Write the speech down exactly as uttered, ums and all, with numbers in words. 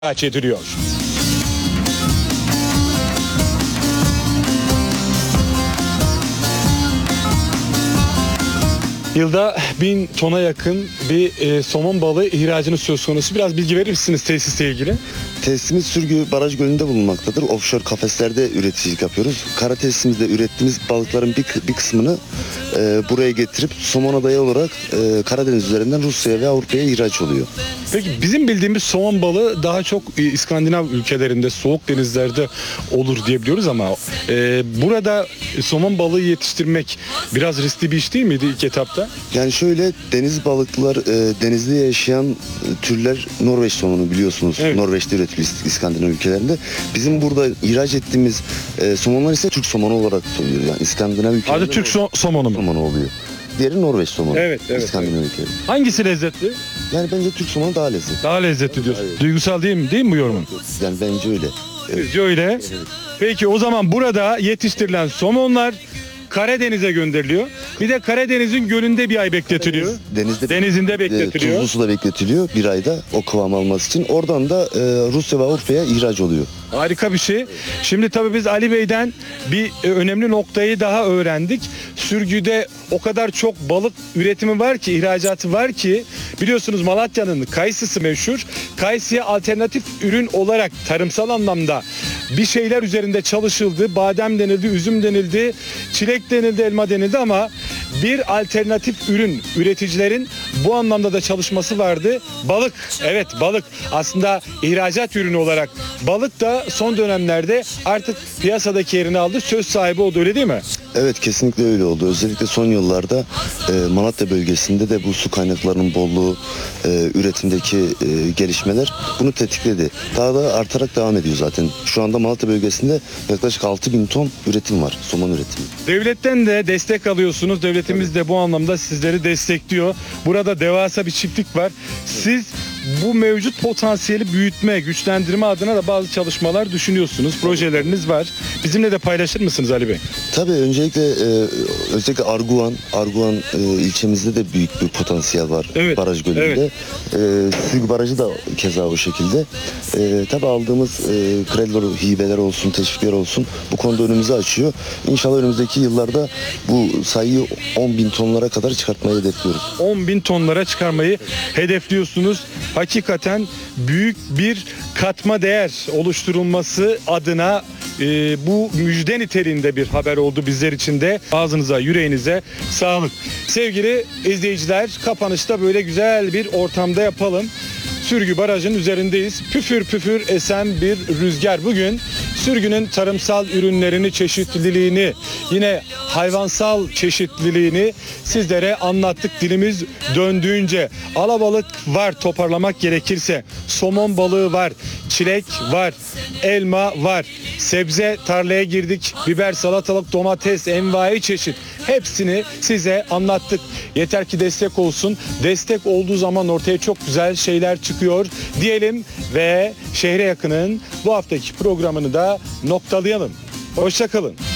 ihraç ediliyor. Yılda bin tona yakın bir e, somon balığı ihracının söz konusu. Biraz bilgi verir misiniz tesisle ilgili? Tesisimiz Sürgü Baraj Gölü'nde bulunmaktadır. Offshore kafeslerde üreticilik yapıyoruz. Kara tesisimizde ürettiğimiz balıkların bir, bir kısmını e, buraya getirip somon adayı olarak e, Karadeniz üzerinden Rusya'ya ve Avrupa'ya ihraç oluyor. Peki bizim bildiğimiz somon balığı daha çok e, İskandinav ülkelerinde, soğuk denizlerde olur diye biliyoruz ama e, burada somon balığı yetiştirmek biraz riskli bir iş değil miydi ilk etapta? Yani şöyle, deniz balıklar, e, denizde yaşayan e, türler Norveç somonu biliyorsunuz. Evet. Norveç'te üretiliyor İskandinav ülkelerinde. Bizim burada ihraç ettiğimiz e, somonlar ise Türk somonu olarak tutuluyor. Yani İskandinav ülkelerinde Adı Türk so- somonu mu? somonu oluyor. Diğeri Norveç somonu. Evet, evet, İskandinav evet. ülkeleri. Hangisi lezzetli? Yani bence Türk somonu daha lezzetli. Daha lezzetli diyorsun. Evet. Duygusal değil mi? Değil mi bu yorumun? Yani bence öyle. Evet. Sizce öyle. Peki o zaman burada yetiştirilen somonlar Karadeniz'e gönderiliyor. Bir de Karadeniz'in gölünde bir ay bekletiliyor. Denizde Denizinde e, bekletiliyor. tuzlu suda bekletiliyor bir ayda o kıvam alması için. Oradan da e, Rusya ve Avrupa'ya ihraç oluyor. Harika bir şey. Şimdi tabii biz Ali Bey'den bir e, önemli noktayı daha öğrendik. Sürgü'de o kadar çok balık üretimi var ki, ihracatı var ki, biliyorsunuz Malatya'nın kayısısı meşhur. Kayısıya alternatif ürün olarak tarımsal anlamda bir şeyler üzerinde çalışıldı. Badem denildi, üzüm denildi, çilek denildi, elma denildi ama bir alternatif ürün, üreticilerin bu anlamda da çalışması vardı. Balık, evet balık. Aslında ihracat ürünü olarak balık da son dönemlerde artık piyasadaki yerini aldı. Söz sahibi oldu, öyle değil mi? Evet, kesinlikle öyle oldu. Özellikle son yıllarda e, Malatya bölgesinde de bu su kaynaklarının bolluğu, e, üretimdeki e, gelişmeler bunu tetikledi. Daha da artarak devam ediyor zaten. Şu anda Malatya bölgesinde yaklaşık altı bin ton üretim var, somon üretimi. Devletten de destek alıyorsunuz. Devletimiz de bu anlamda sizleri destekliyor. Burada devasa bir çiftlik var. Siz bu mevcut potansiyeli büyütme, güçlendirme adına da bazı çalışmalar düşünüyorsunuz. Projeleriniz var. Bizimle de paylaşır mısınız Ali Bey? Tabii öncelikle e, özellikle Arguvan, Arguvan e, ilçemizde de büyük bir potansiyel var, Evet, baraj gölünde. evet. E, Sürgü Barajı da keza o şekilde. E, tabii aldığımız e, krediler, hibeler olsun, teşvikler olsun bu konuda önümüzü açıyor. İnşallah önümüzdeki yıllarda bu sayıyı on bin tonlara kadar çıkartmayı hedefliyoruz. on bin tonlara çıkarmayı hedefliyorsunuz. Hakikaten büyük bir katma değer oluşturulması adına e, bu müjde niteliğinde bir haber oldu bizler için de. Ağzınıza, yüreğinize sağlık. Sevgili izleyiciler, kapanışta böyle güzel bir ortamda yapalım. Sürgü Barajı'nın üzerindeyiz. Püfür püfür esen bir rüzgar. Bugün sürgünün tarımsal ürünlerini, çeşitliliğini, yine hayvansal çeşitliliğini sizlere anlattık dilimiz döndüğünce. Alabalık var toparlamak gerekirse. Somon balığı var, çilek var, elma var. Sebze tarlaya girdik. Biber, salatalık, domates, envai çeşit. Hepsini size anlattık. Yeter ki destek olsun. Destek olduğu zaman ortaya çok güzel şeyler çıkıyor diyelim ve Şehre Yakın'ın bu haftaki programını da noktalayalım. Hoşça kalın.